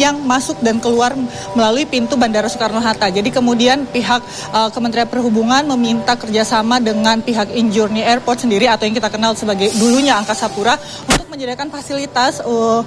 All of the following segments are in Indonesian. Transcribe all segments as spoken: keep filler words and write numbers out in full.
yang masuk dan keluar melalui pintu Bandara Soekarno-Hatta. Jadi kemudian pihak uh, Kementerian Perhubungan meminta kerjasama dengan pihak InJourney Airport sendiri atau yang kita kenal sebagai dulunya Angkasa Pura untuk menyediakan fasilitas uh,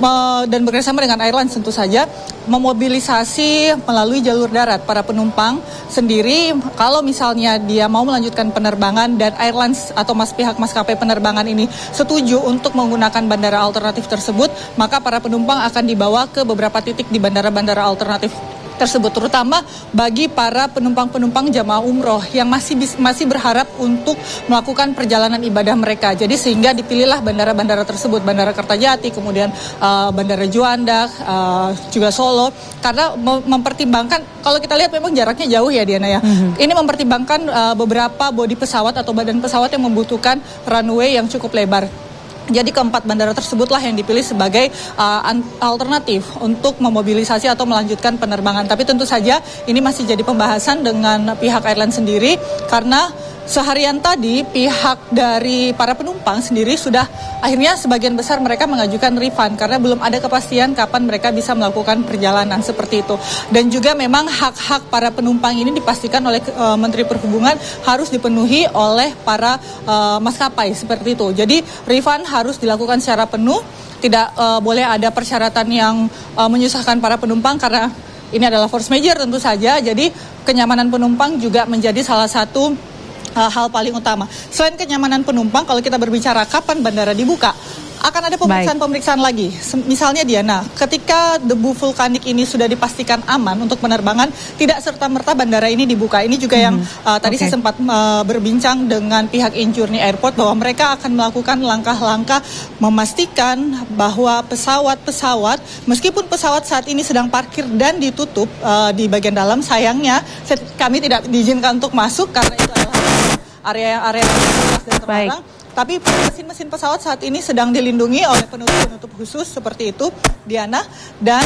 dan bekerjasama dengan airlines tentu saja memobilisasi melalui jalur darat para penumpang sendiri. Kalau misalnya dia mau melanjutkan penerbangan dan airlines atau mas pihak maskapai penerbangan ini setuju untuk menggunakan bandara alternatif tersebut, maka para penumpang akan dibawa ke beberapa titik di bandara-bandara alternatif tersebut, terutama bagi para penumpang-penumpang jamaah umroh yang masih masih berharap untuk melakukan perjalanan ibadah mereka. Jadi sehingga dipilihlah bandara-bandara tersebut, Bandara Kertajati, kemudian uh, Bandara Juanda, uh, juga Solo, karena mempertimbangkan, kalau kita lihat memang jaraknya jauh ya Diana ya. Mm-hmm. Ini mempertimbangkan uh, beberapa bodi pesawat atau badan pesawat yang membutuhkan runway yang cukup lebar. Jadi keempat bandara tersebutlah yang dipilih sebagai uh, alternatif untuk memobilisasi atau melanjutkan penerbangan. Tapi tentu saja ini masih jadi pembahasan dengan pihak airline sendiri karena seharian tadi pihak dari para penumpang sendiri sudah akhirnya sebagian besar mereka mengajukan refund karena belum ada kepastian kapan mereka bisa melakukan perjalanan seperti itu. Dan juga memang hak-hak para penumpang ini dipastikan oleh uh, Menteri Perhubungan harus dipenuhi oleh para uh, maskapai seperti itu. Jadi refund harus dilakukan secara penuh, tidak uh, boleh ada persyaratan yang uh, menyusahkan para penumpang karena ini adalah force majeure tentu saja. Jadi kenyamanan penumpang juga menjadi salah satu Uh, hal paling utama. Selain kenyamanan penumpang, kalau kita berbicara kapan bandara dibuka, akan ada pemeriksaan-pemeriksaan lagi. Misalnya Diana, ketika debu vulkanik ini sudah dipastikan aman untuk penerbangan, tidak serta-merta bandara ini dibuka. Ini juga hmm. yang uh, tadi okay. saya sempat uh, berbincang dengan pihak InJourney Airport bahwa mereka akan melakukan langkah-langkah memastikan bahwa pesawat-pesawat, meskipun pesawat saat ini sedang parkir dan ditutup uh, di bagian dalam, sayangnya kami tidak diizinkan untuk masuk karena itu adalah area-area dan terlarang. Tapi mesin-mesin pesawat saat ini sedang dilindungi oleh penutup-penutup khusus seperti itu, Diana, dan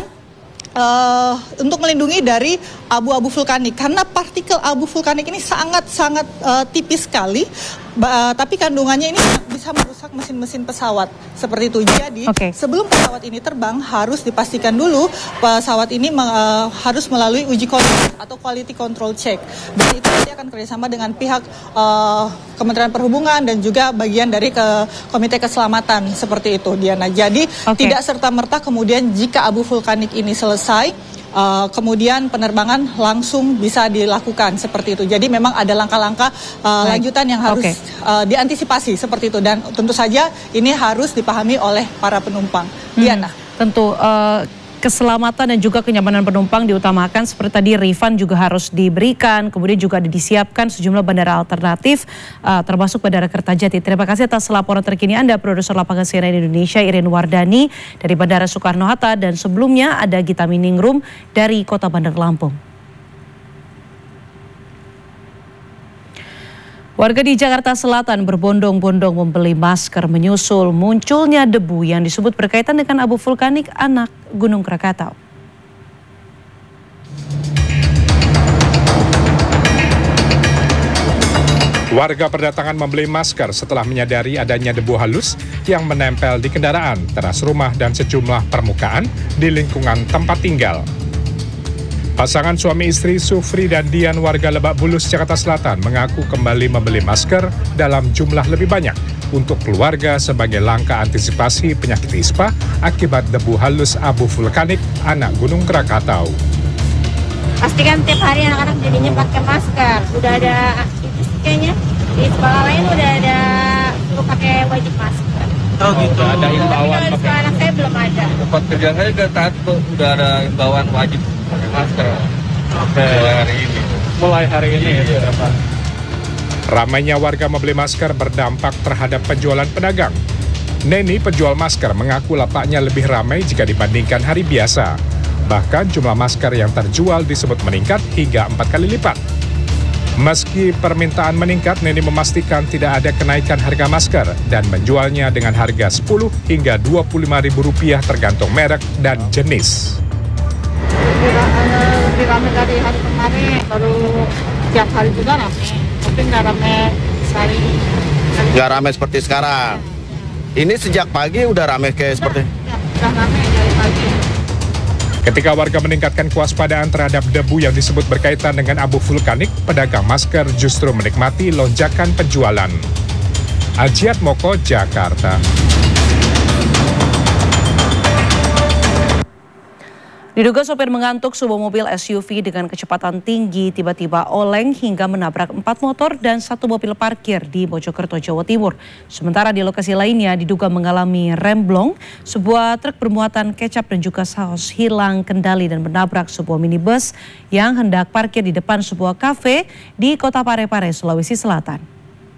uh, untuk melindungi dari abu-abu vulkanik karena partikel abu vulkanik ini sangat-sangat uh, tipis sekali, uh, tapi kandungannya ini bisa merusak mesin-mesin pesawat seperti itu. Jadi okay. sebelum pesawat ini terbang harus dipastikan dulu pesawat ini uh, harus melalui uji kualitas atau quality control check. Dan itu nanti akan kerjasama dengan pihak uh, Kementerian Perhubungan dan juga bagian dari ke Komite Keselamatan seperti itu, Diana. Jadi okay. tidak serta-merta kemudian jika abu vulkanik ini selesai, Uh, kemudian penerbangan langsung bisa dilakukan seperti itu. Jadi memang ada langkah-langkah uh, lanjutan yang harus okay. uh, diantisipasi seperti itu. Dan tentu saja ini harus dipahami oleh para penumpang. Hmm, Diana. Tentu uh, keselamatan dan juga kenyamanan penumpang diutamakan. Seperti tadi refund juga harus diberikan. Kemudian juga disiapkan sejumlah bandara alternatif uh, termasuk Bandara Kertajati. Terima kasih atas laporan terkini Anda, Produser Lapangan C N N Indonesia Irin Wardani dari Bandara Soekarno-Hatta, dan sebelumnya ada Gita Miningrum dari Kota Bandar Lampung. Warga di Jakarta Selatan berbondong-bondong membeli masker menyusul munculnya debu yang disebut berkaitan dengan abu vulkanik anak Gunung Krakatau. Warga berdatangan membeli masker setelah menyadari adanya debu halus yang menempel di kendaraan, teras rumah dan sejumlah permukaan di lingkungan tempat tinggal. Pasangan suami istri Sufri dan Dian warga Lebak Bulus, Jakarta Selatan mengaku kembali membeli masker dalam jumlah lebih banyak untuk keluarga sebagai langkah antisipasi penyakit ispa akibat debu halus abu vulkanik anak Gunung Krakatau. Pastikan tiap hari anak-anak jadinya pakai masker. Udah ada itu kayaknya di sekolah lain udah ada suruh pakai wajib masker. Oh gitu. Ada imbauan. Tapi kalau anak saya belum ada. Tempat kerja saya juga taat udah ada imbauan wajib pakai masker. Oke. Mulai hari ini. Mulai hari ini ya, ya Pak. Ramainya warga membeli masker berdampak terhadap penjualan pedagang. Neni, penjual masker, mengaku lapaknya lebih ramai jika dibandingkan hari biasa. Bahkan jumlah masker yang terjual disebut meningkat hingga empat kali lipat. Meski permintaan meningkat, Neni memastikan tidak ada kenaikan harga masker dan menjualnya dengan harga sepuluh hingga dua puluh lima ribu rupiah tergantung merek dan jenis. Lebih ramai dari hari kemarin, baru tiap hari juga ramai, tapi nggak ramai sehari. Nggak ramai seperti sekarang. Ini sejak pagi udah ramai kayak seperti? Ya, udah ramai dari pagi. Ketika warga meningkatkan kewaspadaan terhadap debu yang disebut berkaitan dengan abu vulkanik, pedagang masker justru menikmati lonjakan penjualan. Ajiat Moko, Jakarta. Diduga sopir mengantuk, sebuah mobil S U V dengan kecepatan tinggi tiba-tiba oleng hingga menabrak empat motor dan satu mobil parkir di Mojokerto, Jawa Timur. Sementara di lokasi lainnya diduga mengalami remblong, sebuah truk bermuatan kecap dan juga saus hilang kendali dan menabrak sebuah minibus yang hendak parkir di depan sebuah kafe di Kota Parepare, Sulawesi Selatan.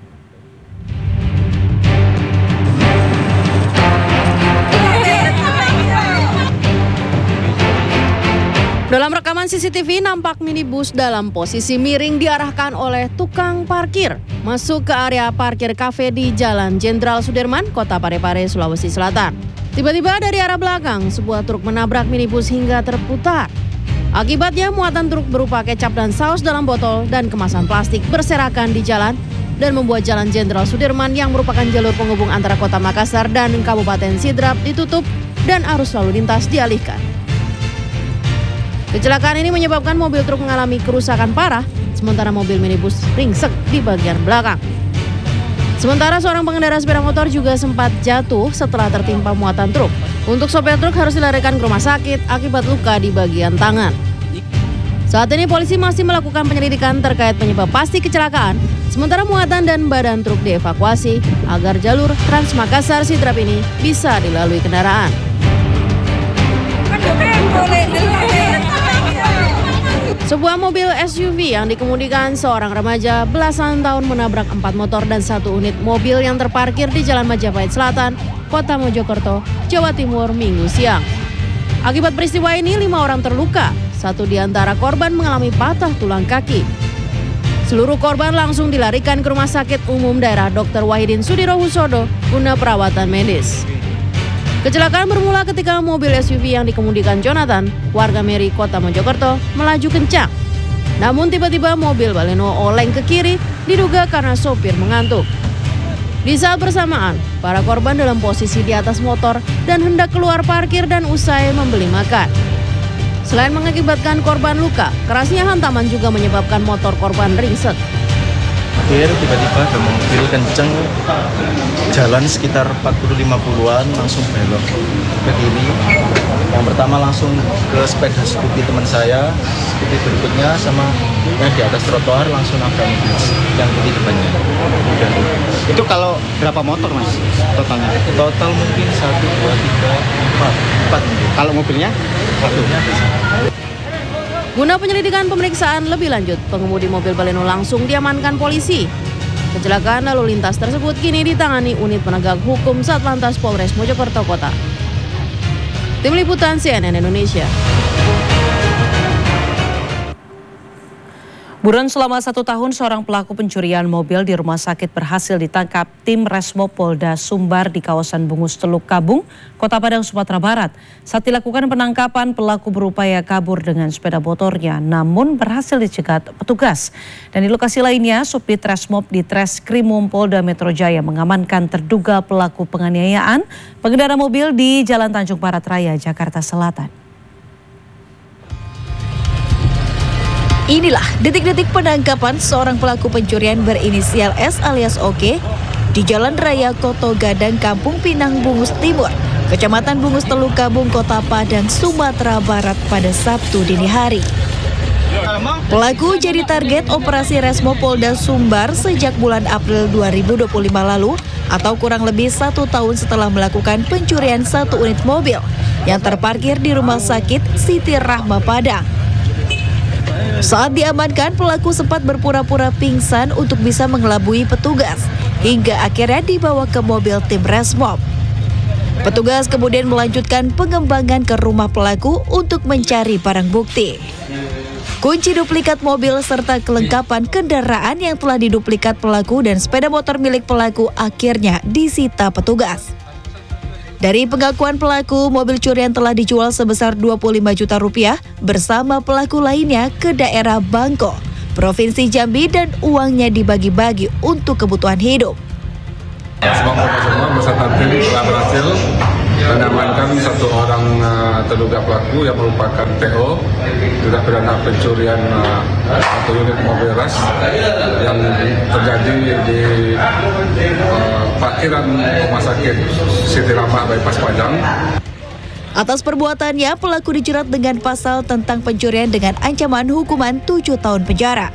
Dalam rekaman C C T V nampak minibus dalam posisi miring diarahkan oleh tukang parkir masuk ke area parkir kafe di Jalan Jenderal Sudirman, Kota Parepare, Sulawesi Selatan. Tiba-tiba dari arah belakang sebuah truk menabrak minibus hingga terputar. Akibatnya muatan truk berupa kecap dan saus dalam botol dan kemasan plastik berserakan di jalan dan membuat Jalan Jenderal Sudirman yang merupakan jalur penghubung antara Kota Makassar dan Kabupaten Sidrap ditutup dan arus lalu lintas dialihkan. Kecelakaan ini menyebabkan mobil truk mengalami kerusakan parah, sementara mobil minibus ringsek di bagian belakang. Sementara seorang pengendara sepeda motor juga sempat jatuh setelah tertimpa muatan truk. Untuk sopir truk harus dilarikan ke rumah sakit akibat luka di bagian tangan. Saat ini polisi masih melakukan penyelidikan terkait penyebab pasti kecelakaan, sementara muatan dan badan truk dievakuasi agar jalur Trans Makassar Sidrap ini bisa dilalui kendaraan. Sebuah mobil S U V yang dikemudikan seorang remaja belasan tahun menabrak empat motor dan satu unit mobil yang terparkir di Jalan Majapahit Selatan, Kota Mojokerto, Jawa Timur, Minggu siang. Akibat peristiwa ini, lima orang terluka. Satu di antara korban mengalami patah tulang kaki. Seluruh korban langsung dilarikan ke Rumah Sakit Umum Daerah Dokter Wahidin Sudirohusodo guna perawatan medis. Kecelakaan bermula ketika mobil S U V yang dikemudikan Jonathan, warga Meri, Kota Mojokerto, melaju kencang. Namun tiba-tiba mobil baleno oleng ke kiri, diduga karena sopir mengantuk. Di saat bersamaan, para korban dalam posisi di atas motor dan hendak keluar parkir dan usai membeli makan. Selain mengakibatkan korban luka, kerasnya hantaman juga menyebabkan motor korban ringsek. Tiba-tiba ada mobil kenceng, jalan sekitar empat puluh lima puluhan langsung belok ke kiri. Yang pertama langsung ke sepeda skuti teman saya, skuti berikutnya sama yang di atas trotoar langsung nabrak mobil yang di depannya. Udah. Itu kalau berapa motor mas totalnya? Total mungkin satu, dua, tiga, empat, empat mungkin. Kalau mobilnya? Satu. Guna penyelidikan pemeriksaan lebih lanjut, pengemudi mobil baleno langsung diamankan polisi. Kecelakaan lalu lintas tersebut kini ditangani unit penegak hukum Satlantas Polres Mojokerto Kota. Tim Liputan C N N Indonesia. Buron selama satu tahun, seorang pelaku pencurian mobil di rumah sakit berhasil ditangkap tim Resmo Polda Sumbar di kawasan Bungus Teluk Kabung, Kota Padang, Sumatera Barat. Saat dilakukan penangkapan, pelaku berupaya kabur dengan sepeda motornya, namun berhasil dicegat petugas. Dan di lokasi lainnya, Subdit Resmob di Treskrimum Polda Metro Jaya mengamankan terduga pelaku penganiayaan pengendara mobil di Jalan Tanjung Barat Raya, Jakarta Selatan. Inilah detik-detik penangkapan seorang pelaku pencurian berinisial S alias Oke di Jalan Raya Koto Gadang, Kampung Pinang, Bungus Timur, Kecamatan Bungus Teluk Kabung, Kota Padang, Sumatera Barat pada Sabtu dini hari. Pelaku jadi target operasi Resmo Polda Sumbar sejak bulan April dua ribu dua puluh lima lalu atau kurang lebih satu tahun setelah melakukan pencurian satu unit mobil yang terparkir di Rumah Sakit Siti Rahma Padang. Saat diamankan, pelaku sempat berpura-pura pingsan untuk bisa mengelabui petugas, hingga akhirnya dibawa ke mobil tim Resmob. Petugas kemudian melanjutkan pengembangan ke rumah pelaku untuk mencari barang bukti. Kunci duplikat mobil serta kelengkapan kendaraan yang telah diduplikat pelaku dan sepeda motor milik pelaku akhirnya disita petugas. Dari pengakuan pelaku, mobil curian telah dijual sebesar dua puluh lima juta rupiah bersama pelaku lainnya ke daerah Bangko, Provinsi Jambi, dan uangnya dibagi-bagi untuk kebutuhan hidup. Semua semua beserta tim telah berhasil mengamankan satu orang uh, terduga pelaku yang merupakan T O, tindak pidana pencurian uh, satu unit mobil ras yang terjadi di uh, parkiran rumah sakit Siti Rahma Bypass Padang. Atas perbuatannya, pelaku dijerat dengan pasal tentang pencurian dengan ancaman hukuman tujuh tahun penjara.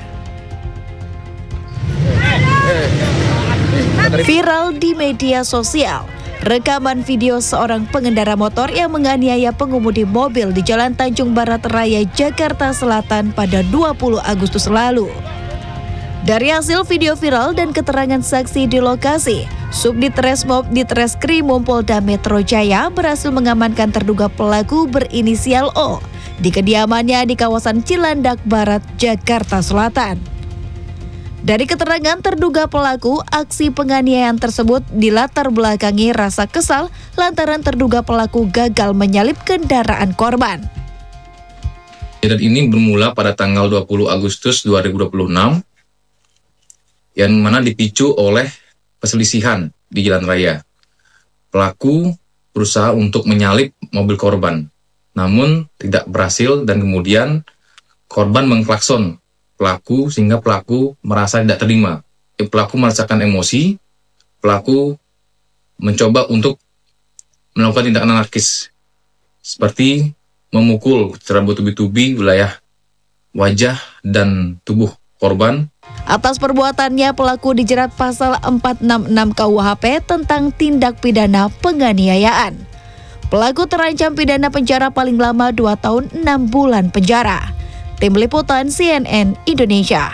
Viral di media sosial, rekaman video seorang pengendara motor yang menganiaya pengemudi mobil di Jalan Tanjung Barat Raya, Jakarta Selatan pada dua puluh Agustus lalu. Dari hasil video viral dan keterangan saksi di lokasi, Subdit Resmob Ditreskrimum Polda Metro Jaya berhasil mengamankan terduga pelaku berinisial O di kediamannya di kawasan Cilandak Barat, Jakarta Selatan. Dari keterangan terduga pelaku, aksi penganiayaan tersebut dilatar belakangi rasa kesal lantaran terduga pelaku gagal menyalip kendaraan korban. Kejadian ini bermula pada tanggal dua puluh Agustus dua ribu dua puluh enam, yang mana dipicu oleh perselisihan di jalan raya. Pelaku berusaha untuk menyalip mobil korban, namun tidak berhasil dan kemudian korban mengklakson pelaku sehingga pelaku merasa tidak terima. Pelaku merasakan emosi, pelaku mencoba untuk melakukan tindakan anarkis seperti memukul secara bertubi-tubi wilayah wajah dan tubuh korban. Atas perbuatannya, pelaku dijerat pasal empat enam enam K U H P tentang tindak pidana penganiayaan. Pelaku terancam pidana penjara paling lama dua tahun enam bulan penjara. Tim Liputan C N N Indonesia.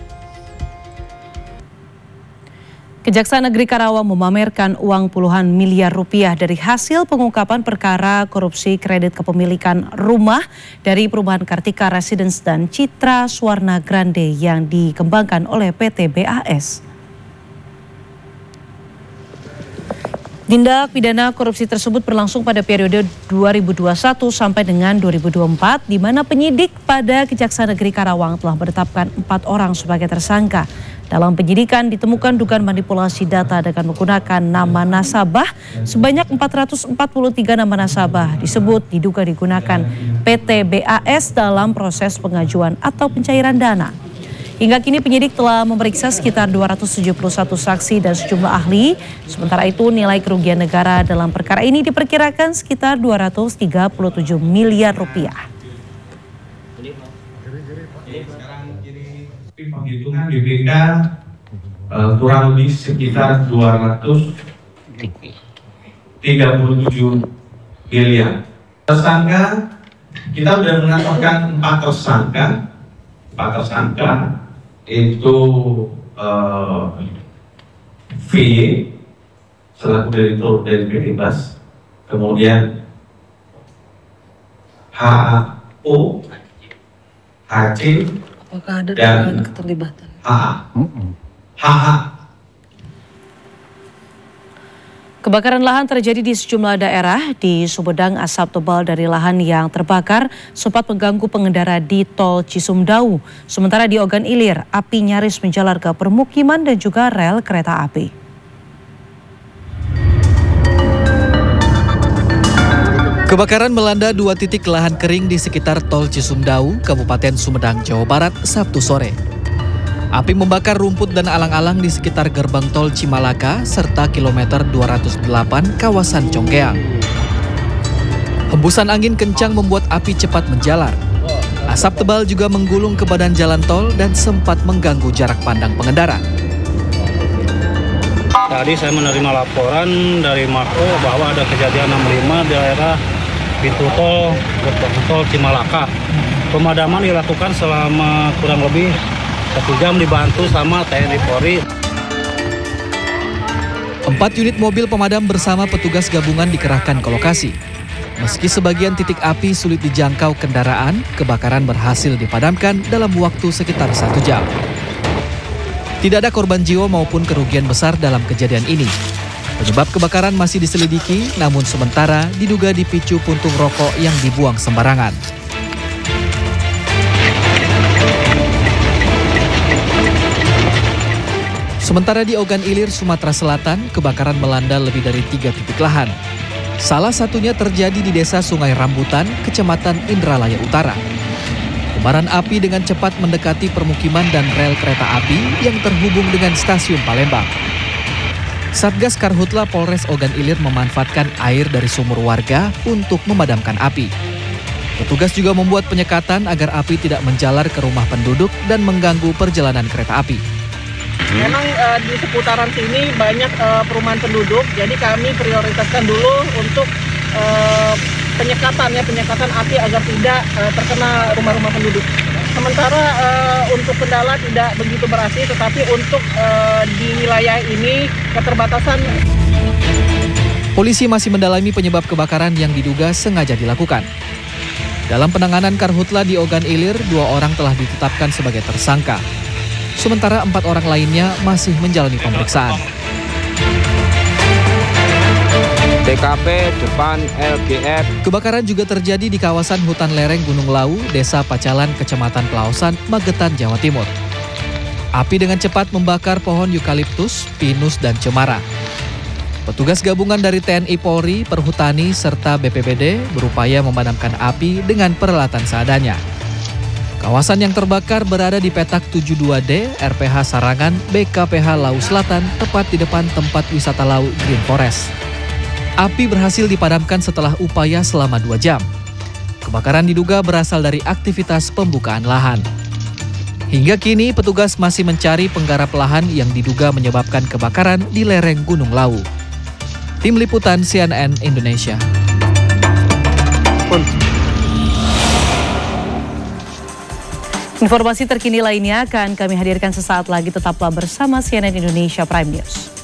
Kejaksaan Negeri Karawang memamerkan uang puluhan miliar rupiah dari hasil pengungkapan perkara korupsi kredit kepemilikan rumah dari Perumahan Kartika Residence dan Citra Swarna Grande yang dikembangkan oleh P T B A S. Tindak pidana korupsi tersebut berlangsung pada periode dua ribu dua puluh satu sampai dengan dua ribu dua puluh empat, di mana penyidik pada Kejaksaan Negeri Karawang telah menetapkan empat orang sebagai tersangka. Dalam penyidikan ditemukan dugaan manipulasi data dengan menggunakan nama nasabah sebanyak empat ratus empat puluh tiga nama nasabah disebut diduga digunakan P T B A S dalam proses pengajuan atau pencairan dana. Hingga kini penyidik telah memeriksa sekitar dua ratus tujuh puluh satu saksi dan sejumlah ahli. Sementara itu nilai kerugian negara dalam perkara ini diperkirakan sekitar dua ratus tiga puluh tujuh miliar rupiah. Penghitungan B P K uh, kurang lebih sekitar dua ratus tiga puluh tujuh miliar. Tersangka, kita sudah menetapkan empat tersangka, empat tersangka itu uh, V selaku direktur dari P T B A S, kemudian H O, H C, dan keterlibatan H A. H A. Kebakaran lahan terjadi di sejumlah daerah. Di Sumedang, asap tebal dari lahan yang terbakar sempat mengganggu pengendara di tol Cisumdawu. Sementara di Ogan Ilir, api nyaris menjalar ke permukiman dan juga rel kereta api. Kebakaran melanda dua titik lahan kering di sekitar tol Cisumdawu, Kabupaten Sumedang, Jawa Barat, Sabtu sore. Api membakar rumput dan alang-alang di sekitar gerbang tol Cimalaka serta kilometer dua ratus delapan kawasan Congkeang. Hembusan angin kencang membuat api cepat menjalar. Asap tebal juga menggulung ke badan jalan tol dan sempat mengganggu jarak pandang pengendara. Tadi saya menerima laporan dari Mako bahwa ada kejadian enam puluh lima di daerah pintu tol gerbang tol Cimalaka. Pemadaman dilakukan selama kurang lebih satu jam dibantu sama T N I Polri. Empat unit mobil pemadam bersama petugas gabungan dikerahkan ke lokasi. Meski sebagian titik api sulit dijangkau kendaraan, kebakaran berhasil dipadamkan dalam waktu sekitar satu jam. Tidak ada korban jiwa maupun kerugian besar dalam kejadian ini. Penyebab kebakaran masih diselidiki, namun sementara diduga dipicu puntung rokok yang dibuang sembarangan. Sementara di Ogan Ilir, Sumatera Selatan, kebakaran melanda lebih dari tiga titik lahan. Salah satunya terjadi di Desa Sungai Rambutan, Kecamatan Indralaya Utara. Kobaran api dengan cepat mendekati permukiman dan rel kereta api yang terhubung dengan stasiun Palembang. Satgas Karhutla Polres Ogan Ilir memanfaatkan air dari sumur warga untuk memadamkan api. Petugas juga membuat penyekatan agar api tidak menjalar ke rumah penduduk dan mengganggu perjalanan kereta api. Memang uh, di seputaran sini banyak uh, perumahan penduduk, jadi kami prioritaskan dulu untuk uh, penyekatan ya penyekatan api agar tidak uh, terkena rumah-rumah penduduk. Sementara uh, untuk kendala tidak begitu berarti, tetapi untuk uh, di wilayah ini keterbatasan. Polisi masih mendalami penyebab kebakaran yang diduga sengaja dilakukan. Dalam penanganan Karhutla di Ogan Ilir, dua orang telah ditetapkan sebagai tersangka. Sementara empat orang lainnya masih menjalani pemeriksaan. T K P depan L G F. Kebakaran juga terjadi di kawasan hutan lereng Gunung Lawu, Desa Pacalan, Kecamatan Pelaosan, Magetan, Jawa Timur. Api dengan cepat membakar pohon eukaliptus, pinus, dan cemara. Petugas gabungan dari T N I Polri, Perhutani, serta B P B D berupaya memadamkan api dengan peralatan seadanya. Kawasan yang terbakar berada di petak tujuh puluh dua D R P H Sarangan B K P H Lawu Selatan, tepat di depan tempat wisata Lawu Green Forest. Api berhasil dipadamkan setelah upaya selama dua jam. Kebakaran diduga berasal dari aktivitas pembukaan lahan. Hingga kini petugas masih mencari penggarap lahan yang diduga menyebabkan kebakaran di lereng Gunung Lawu. Tim Liputan C N N Indonesia. Informasi terkini lainnya akan kami hadirkan sesaat lagi, tetaplah bersama C N N Indonesia Prime News.